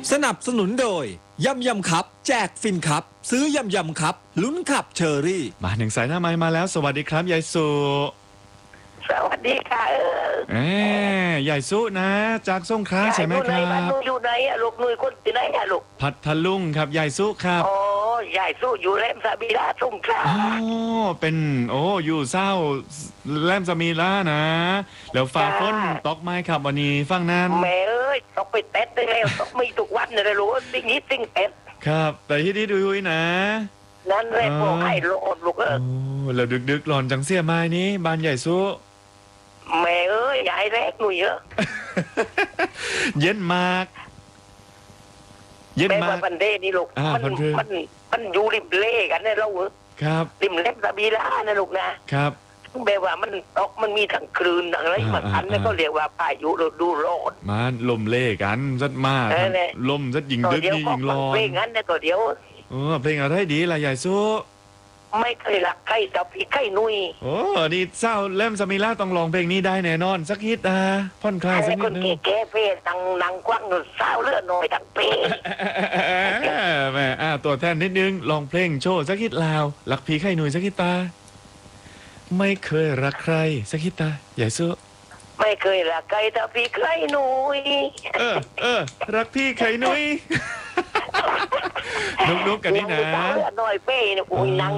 สนับสนุนโดยยำครับแจกฟินครับซื้อยำครับลุ้นขับเชอรี่มาหนึ่งสายหน้าไม้มาแล้วสวัสดีครับยายสุสวัสดีค่ะยายสุนะจากสงขลาใช่ไหมครับอยู่ไหนอะลูกนุ้ยคนที่ไหนอะลูกพัทลุงครับยายสุครับอ๋อยายสุอยู่แหลมสาบีลาสงขลาอ๋อเป็นอยู่เศร้าแหลมสามีลานะแล้วฟ้าฝนตกไหมครับวันนี้ฟังนั้นแม่เอ้ยตกไปเต็ดได้แล้วตกไม่ทุกวันเลยรู้สิ่งนี้สิ่งเต็ดครับแต่ที่ดีดูนะนั่นแหละพวกให้โลดลูกแล้วดึกๆหลอนจังเสียไม้นี้บ้านใหญ่สุแม่เอ้ยยายแรกหนุ่ยเย็นมากเย็นมากมันเด้นี่ลูกมันอยู่ริมเล่กันเนี่ยเราครับริมเล่มสาบีลานะลูกนะครับแบบว่ามันตกมันมีทั้งคลื่นทั้งอะไรมันอันนั้นก็เรียกว่าพายุฤดูร้อนมันลมเล่กันซัดมากลมซัดยิงดึกยิงร้อนเพลงนั้นเนี่ยตัวเดียวเพลงอะไรดีล่ะใหญ่สู้ไม่เคยรักใครแต่พี่ใครนุยนี่เศร้าเล่มสมิลาต้องร้องเพลงนี้ได้แน่นอนสักฮิตผ่อนคลายสักนิดนึงแก่เพ่ตังกว้างเศร้าเลือดหน่อยตังเป้แม่ตัวแทนนิดนึงลองเพลงโชว์สักฮิตลาวรักพี่ใครหนุ่ยสักฮิตตาไม่เคยรักใครสักฮิตตาใหญ่สู้ไม่เคยรักใครแต่พี่ใครหนุ่ยรักพี่ใครหนุ่ยนุกกันนี่นะเลือดหน่อยเป้เนี่ยอุ้ยนัง